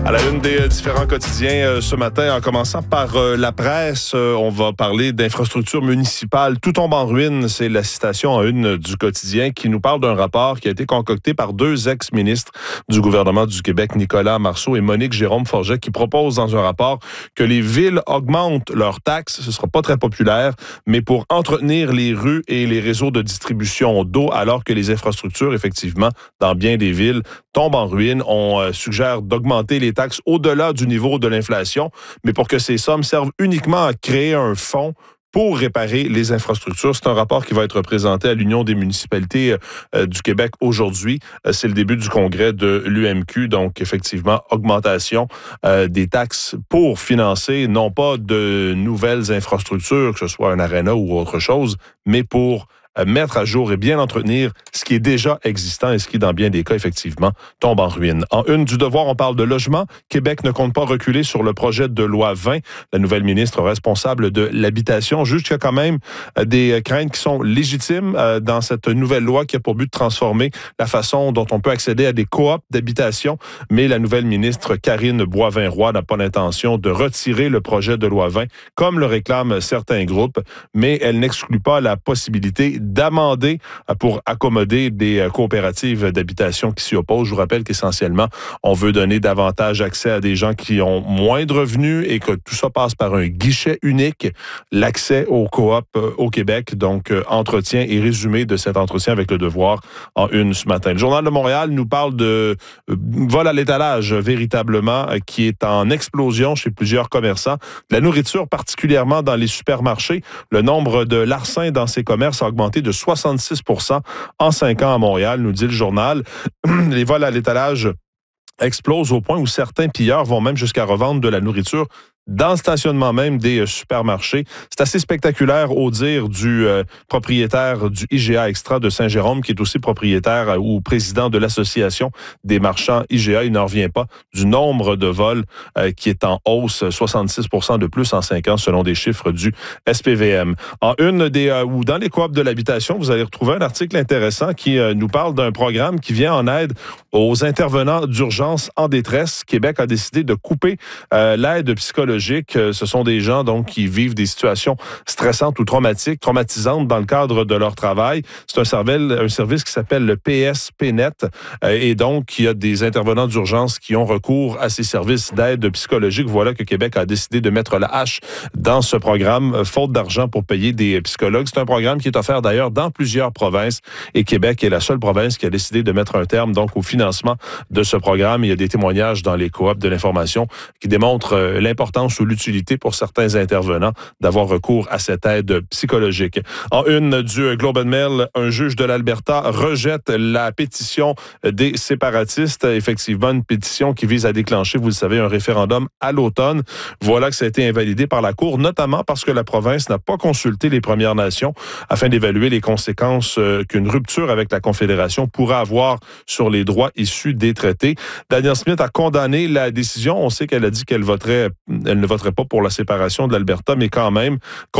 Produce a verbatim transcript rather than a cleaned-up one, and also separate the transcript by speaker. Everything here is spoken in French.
Speaker 1: À la une des différents quotidiens euh, ce matin, en commençant par euh, la presse, euh, on va parler d'infrastructures municipales. Tout tombe en ruine, c'est la citation en une du quotidien qui nous parle d'un rapport qui a été concocté par deux ex-ministres du gouvernement du Québec, Nicolas Marceau et Monique Jérôme-Forget, qui proposent dans un rapport que les villes augmentent leurs taxes. Ce ne sera pas très populaire, mais pour entretenir les rues et les réseaux de distribution d'eau, alors que les infrastructures, effectivement, dans bien des villes, tombent en ruine. On euh, suggère d'augmenter les taxes au-delà du niveau de l'inflation, mais pour que ces sommes servent uniquement à créer un fonds pour réparer les infrastructures. C'est un rapport qui va être présenté à l'Union des municipalités euh, du Québec aujourd'hui. Euh, c'est le début du congrès de l'U M Q, donc effectivement, augmentation euh, des taxes pour financer non pas de nouvelles infrastructures, que ce soit un aréna ou autre chose, mais pour mettre à jour et bien entretenir ce qui est déjà existant et ce qui, dans bien des cas, effectivement, tombe en ruine. En une du Devoir, on parle de logement. Québec ne compte pas reculer sur le projet de loi vingt. La nouvelle ministre responsable de l'habitation juge qu'il y a quand même des craintes qui sont légitimes dans cette nouvelle loi qui a pour but de transformer la façon dont on peut accéder à des coops d'habitation. Mais la nouvelle ministre Karine Boivin-Roy n'a pas l'intention de retirer le projet de loi vingt, comme le réclament certains groupes, mais elle n'exclut pas la possibilité d'amender pour accommoder des coopératives d'habitation qui s'y opposent. Je vous rappelle qu'essentiellement, on veut donner davantage accès à des gens qui ont moins de revenus et que tout ça passe par un guichet unique, l'accès aux coops au Québec. Donc, entretien et résumé de cet entretien avec le Devoir en une ce matin. Le Journal de Montréal nous parle de vol à l'étalage, véritablement, qui est en explosion chez plusieurs commerçants. La nourriture, particulièrement dans les supermarchés. Le nombre de larcins dans ces commerces a augmenté de soixante-six pour cent en cinq ans à Montréal, nous dit le journal. Les vols à l'étalage explosent au point où certains pilleurs vont même jusqu'à revendre de la nourriture dans le stationnement même des supermarchés. C'est assez spectaculaire au dire du euh, propriétaire du I G A Extra de Saint-Jérôme, qui est aussi propriétaire euh, ou président de l'association des marchands I G A. Il n'en revient pas du nombre de vols euh, qui est en hausse, soixante-six pour cent de plus en cinq ans, selon des chiffres du S P V M. En une des euh, ou dans les coops de l'habitation, vous allez retrouver un article intéressant qui euh, nous parle d'un programme qui vient en aide aux intervenants d'urgence en détresse. Québec a décidé de couper euh, l'aide psychologique. Ce sont des gens donc qui vivent des situations stressantes ou traumatiques, traumatisantes dans le cadre de leur travail. C'est un service, un service qui s'appelle le P S P Net euh, et donc il y a des intervenants d'urgence qui ont recours à ces services d'aide psychologique. Voilà que Québec a décidé de mettre la hache dans ce programme, faute d'argent pour payer des psychologues. C'est un programme qui est offert d'ailleurs dans plusieurs provinces et Québec est la seule province qui a décidé de mettre un terme donc au financement de ce programme. Il y a des témoignages dans les coops de l'information qui démontrent euh, l'importance ou l'utilité pour certains intervenants d'avoir recours à cette aide psychologique. En une du Globe and Mail, un juge de l'Alberta rejette la pétition des séparatistes. Effectivement, une pétition qui vise à déclencher, vous le savez, un référendum à l'automne. Voilà que ça a été invalidé par la Cour, notamment parce que la province n'a pas consulté les Premières Nations afin d'évaluer les conséquences qu'une rupture avec la Confédération pourrait avoir sur les droits issus des traités. Danielle Smith a condamné la décision. On sait qu'elle a dit qu'elle voterait, elle ne voterait pas pour la séparation de l'Alberta, mais quand même